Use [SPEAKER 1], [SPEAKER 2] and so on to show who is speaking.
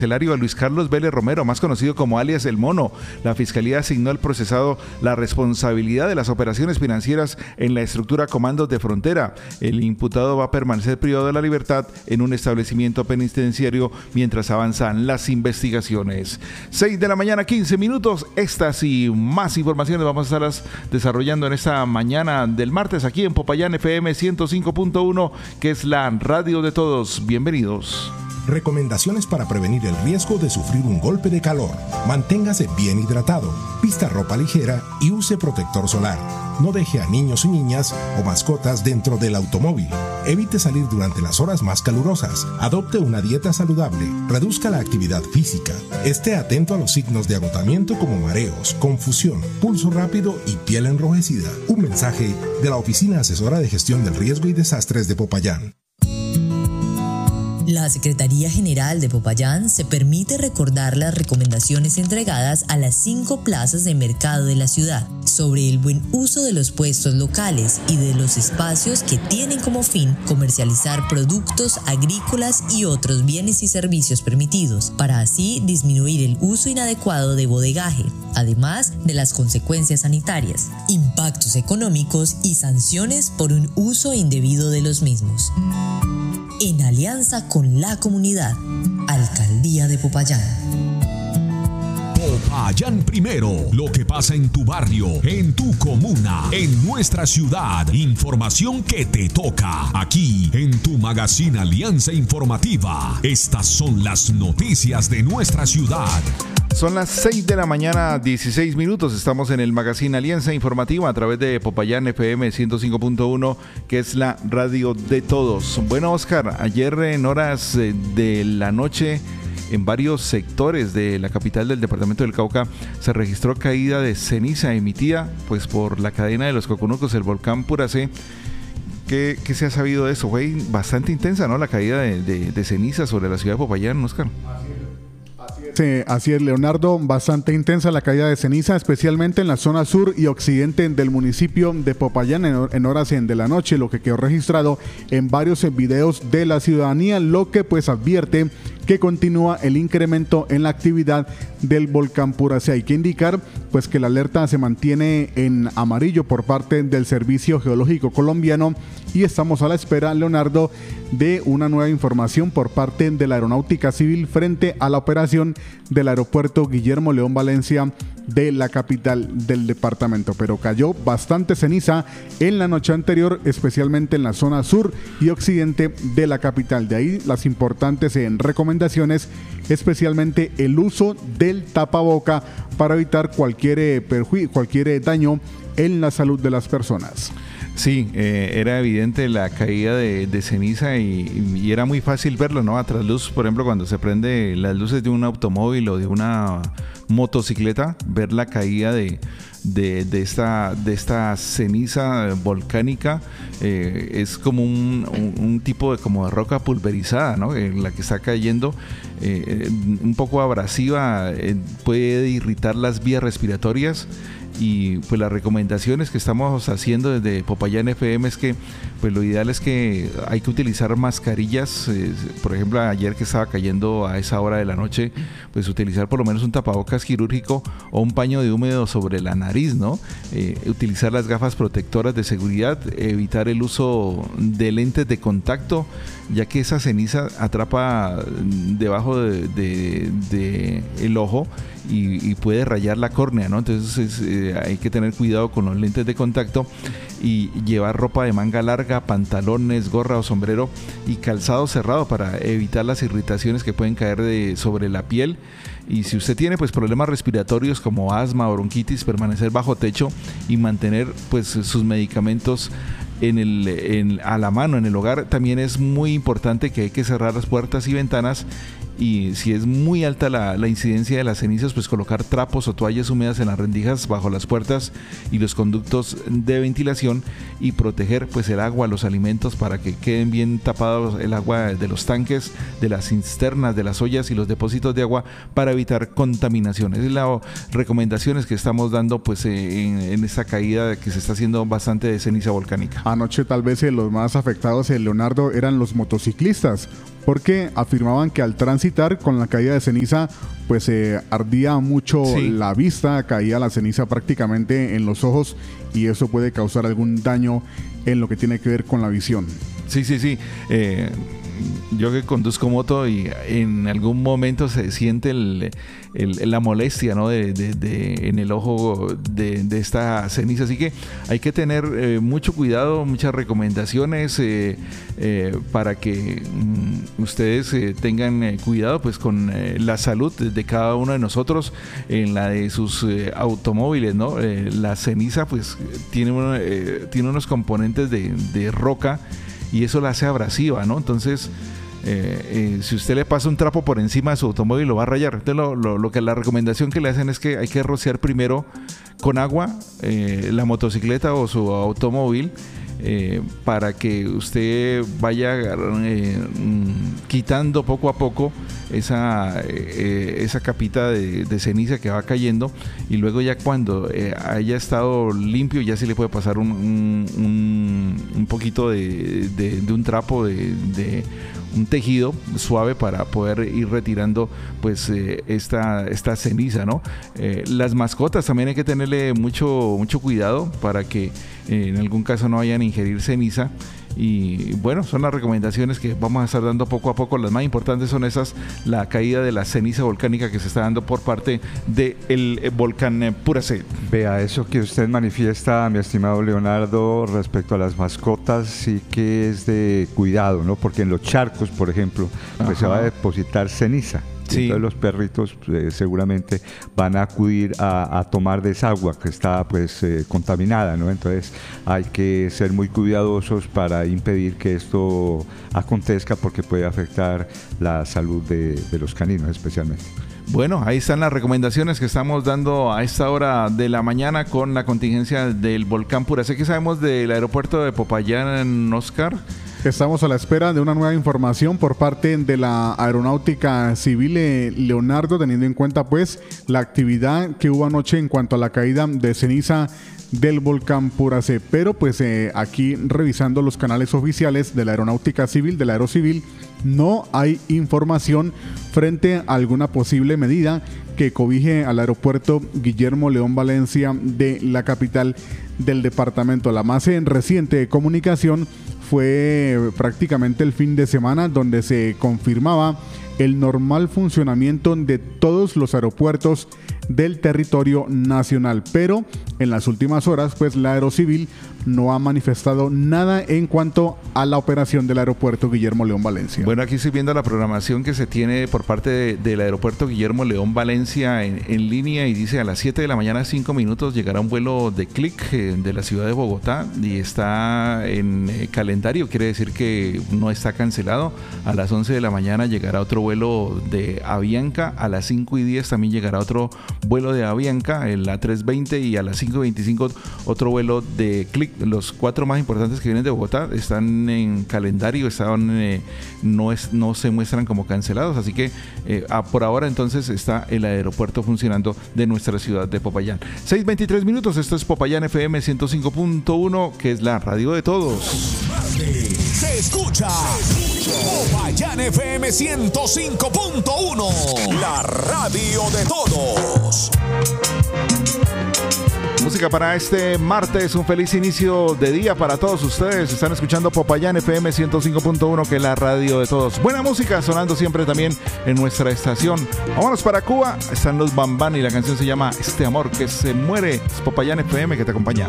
[SPEAKER 1] A Luis Carlos Vélez Romero, más conocido como alias El Mono. La Fiscalía asignó al procesado la responsabilidad de las operaciones financieras en la estructura Comandos de Frontera. El imputado va a permanecer privado de la libertad en un establecimiento penitenciario mientras avanzan las investigaciones. 6 de la mañana, 15 minutos. Estas y más informaciones vamos a estarlas desarrollando en esta mañana del martes aquí en Popayán FM 105.1, que es la radio de todos. Bienvenidos.
[SPEAKER 2] Recomendaciones para prevenir el riesgo de sufrir un golpe de calor. Manténgase bien hidratado, vista ropa ligera y use protector solar. No deje a niños y niñas o mascotas dentro del automóvil. Evite salir durante las horas más calurosas. Adopte una dieta saludable. Reduzca la actividad física. Esté atento a los signos de agotamiento como mareos, confusión, pulso rápido y piel enrojecida. Un mensaje de la Oficina Asesora de Gestión del Riesgo y Desastres de Popayán.
[SPEAKER 3] La Secretaría General de Popayán se permite recordar las recomendaciones entregadas a las 5 plazas de mercado de la ciudad sobre el buen uso de los puestos locales y de los espacios que tienen como fin comercializar productos agrícolas y otros bienes y servicios permitidos, para así disminuir el uso inadecuado de bodegaje, además de las consecuencias sanitarias, impactos económicos y sanciones por un uso indebido de los mismos. En alianza con la comunidad, Alcaldía de Popayán.
[SPEAKER 4] Popayán Primero, lo que pasa en tu barrio, en tu comuna, en nuestra ciudad. Información que te toca aquí en tu magazine Alianza Informativa. Estas son las noticias de nuestra ciudad.
[SPEAKER 1] Son las 6 de la mañana, 16 minutos. Estamos en el magazine Alianza Informativa a través de Popayán FM 105.1, que es la radio de todos. Bueno, Oscar, ayer en horas de la noche, en varios sectores de la capital del departamento del Cauca, se registró caída de ceniza emitida pues por la cadena de los Coconucos, el volcán Puracé. ¿Qué se ha sabido de eso? Fue bastante intensa, ¿no? La caída de ceniza sobre la ciudad de Popayán, Oscar.
[SPEAKER 5] Sí, así es, Leonardo, bastante intensa la caída de ceniza, especialmente en la zona sur y occidente del municipio de Popayán en horas de la noche, lo que quedó registrado en varios videos de la ciudadanía, lo que pues advierte que continúa el incremento en la actividad del volcán Puracé. Hay que indicar pues que la alerta se mantiene en amarillo por parte del Servicio Geológico Colombiano y estamos a la espera, Leonardo, de una nueva información por parte de la Aeronáutica Civil frente a la operación del aeropuerto Guillermo León Valencia de la capital del departamento. Pero cayó bastante ceniza en la noche anterior, especialmente en la zona sur y occidente de la capital. De ahí las importantes recomendaciones, especialmente el uso del tapaboca para evitar cualquier daño en la salud de las personas.
[SPEAKER 1] Sí, era evidente la caída de ceniza y era muy fácil verlo, ¿no? A trasluz, por ejemplo, cuando se prende las luces de un automóvil o de una motocicleta, ver la caída de esta ceniza volcánica es como un tipo de roca pulverizada, ¿no? En la que está cayendo, un poco abrasiva, puede irritar las vías respiratorias. Y pues las recomendaciones que estamos haciendo desde Popayán FM es que pues lo ideal es que hay que utilizar mascarillas. Por ejemplo, ayer que estaba cayendo a esa hora de la noche, pues utilizar por lo menos un tapabocas quirúrgico o un paño de húmedo sobre la nariz, ¿no? Utilizar las gafas protectoras de seguridad, evitar el uso de lentes de contacto, ya que esa ceniza atrapa debajo de el ojo y puede rayar la córnea, ¿no? Entonces hay que tener cuidado con los lentes de contacto y llevar ropa de manga larga, pantalones, gorra o sombrero y calzado cerrado para evitar las irritaciones que pueden caer sobre la piel. Y si usted tiene pues problemas respiratorios como asma o bronquitis, permanecer bajo techo y mantener pues sus medicamentos a la mano en el hogar. También es muy importante que hay que cerrar las puertas y ventanas, y si es muy alta la incidencia de las cenizas, pues colocar trapos o toallas húmedas en las rendijas bajo las puertas y los conductos de ventilación, y proteger pues el agua, los alimentos, para que queden bien tapados el agua de los tanques, de las cisternas, de las ollas y los depósitos de agua, para evitar contaminaciones. Es las recomendaciones que estamos dando pues en esta caída que se está haciendo bastante de ceniza volcánica.
[SPEAKER 5] Anoche tal vez los más afectados, Leonardo, eran los motociclistas, porque afirmaban que al tránsito visitar. Con la caída de ceniza pues ardía mucho la vista, caía la ceniza prácticamente en los ojos y eso puede causar algún daño en lo que tiene que ver con la visión.
[SPEAKER 1] Sí. Yo que conduzco moto y en algún momento se siente la molestia, ¿no? en el ojo de esta ceniza, así que hay que tener mucho cuidado, muchas recomendaciones para que ustedes tengan cuidado pues con la salud de cada uno de nosotros, en la de sus automóviles, ¿no? La ceniza pues tiene unos componentes de roca y eso la hace abrasiva, ¿no? Entonces, si usted le pasa un trapo por encima de su automóvil, lo va a rayar. Entonces, la recomendación que le hacen es que hay que rociar primero con agua la motocicleta o su automóvil para que usted vaya quitando poco a poco esa capita de ceniza que va cayendo, y luego ya cuando haya estado limpio ya sí le puede pasar un poquito de un trapo de un tejido suave para poder ir retirando pues esta ceniza, ¿no? Las mascotas también hay que tenerle mucho cuidado para que en algún caso no vayan a ingerir ceniza. Y bueno, son las recomendaciones que vamos a estar dando poco a poco. Las más importantes son esas: la caída de la ceniza volcánica que se está dando por parte del volcán Puracé. Vea,
[SPEAKER 6] eso que usted manifiesta, mi estimado Leonardo, respecto a las mascotas, sí que es de cuidado, ¿no? Porque en los charcos, por ejemplo, pues se va a depositar ceniza. Sí. Entonces los perritos seguramente van a acudir a tomar de esa agua que está pues contaminada, ¿no? Entonces hay que ser muy cuidadosos para impedir que esto acontezca, porque puede afectar la salud de los caninos especialmente.
[SPEAKER 1] Bueno, ahí están las recomendaciones que estamos dando a esta hora de la mañana con la contingencia del volcán Puracé. ¿Qué sabemos del aeropuerto de Popayán, Oscar?
[SPEAKER 5] Estamos a la espera de una nueva información por parte de la Aeronáutica Civil, Leonardo, teniendo en cuenta pues la actividad que hubo anoche en cuanto a la caída de ceniza del volcán Puracé. Pero pues aquí revisando los canales oficiales de la Aeronáutica Civil, de la Aerocivil, no hay información frente a alguna posible medida que cobije al aeropuerto Guillermo León Valencia de la capital del departamento. La más reciente comunicación fue prácticamente el fin de semana, donde se confirmaba el normal funcionamiento de todos los aeropuertos del territorio nacional, pero en las últimas horas pues la Aerocivil no ha manifestado nada en cuanto a la operación del aeropuerto Guillermo León Valencia.
[SPEAKER 1] Bueno, aquí estoy viendo la programación que se tiene por parte del aeropuerto Guillermo León Valencia en línea, y dice: a las 7 de la mañana 5 minutos llegará un vuelo de Click de la ciudad de Bogotá, y está en calendario, quiere decir que no está cancelado. A las 11 de la mañana llegará otro vuelo de Avianca, a las 5:10 también llegará otro vuelo de Avianca, el A320, y a las 5:25 otro vuelo de Click. Los 4 más importantes que vienen de Bogotá están en calendario, no se muestran como cancelados, así que por ahora entonces está el aeropuerto funcionando de nuestra ciudad de Popayán. 6:23 minutos, esto es Popayán FM 105.1, que es la radio de todos.
[SPEAKER 4] Se escucha Popayán FM 105.1, la radio de todos.
[SPEAKER 1] Música para este martes, un feliz inicio de día para todos ustedes. Están escuchando Popayán FM 105.1, que es la radio de todos. Buena música sonando siempre también en nuestra estación. Vámonos para Cuba, están los Bambán y la canción se llama Este Amor que se muere. Es Popayán FM que te acompaña.